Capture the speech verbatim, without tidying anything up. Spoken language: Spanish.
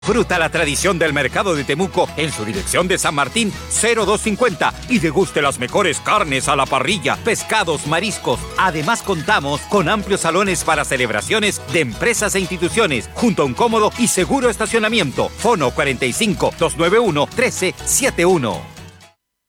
Fruta la tradición del mercado de Temuco en su dirección de San Martín cero dos cincuenta y deguste las mejores carnes a la parrilla, pescados, mariscos. Además contamos con amplios salones para celebraciones de empresas e instituciones, junto a un cómodo y seguro estacionamiento. Fono cuarenta y cinco, doscientos noventa y uno, trece setenta y uno.